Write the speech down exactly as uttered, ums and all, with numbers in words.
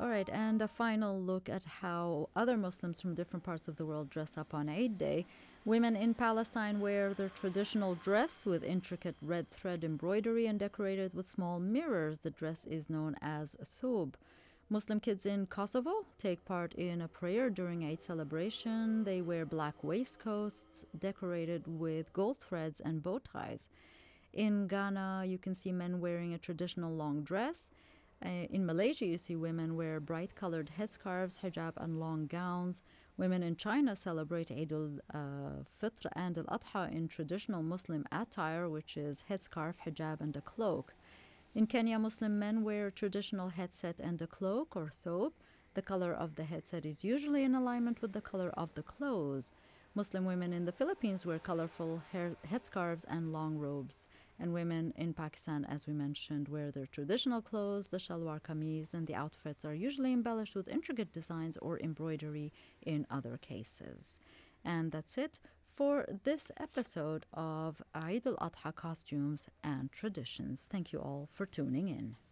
All right, and a final look at how other Muslims from different parts of the world dress up on Eid Day. Women in Palestine wear their traditional dress with intricate red thread embroidery and decorated with small mirrors. The dress is known as thoub. Muslim kids in Kosovo take part in a prayer during Eid celebration. They wear black waistcoats decorated with gold threads and bow ties. In Ghana, you can see men wearing a traditional long dress. Uh, in Malaysia, you see women wear bright-colored headscarves, hijab, and long gowns. Women in China celebrate Eid al-Fitr and al-Adha in traditional Muslim attire, which is headscarf, hijab, and a cloak. In Kenya, Muslim men wear a traditional headset and a cloak, or thobe. The color of the headset is usually in alignment with the color of the clothes. Muslim women in the Philippines wear colorful hair, headscarves and long robes. And women in Pakistan, as we mentioned, wear their traditional clothes, the shalwar kameez, and the outfits are usually embellished with intricate designs or embroidery in other cases. And that's it for this episode of Eid al-Adha Costumes and Traditions. Thank you all for tuning in.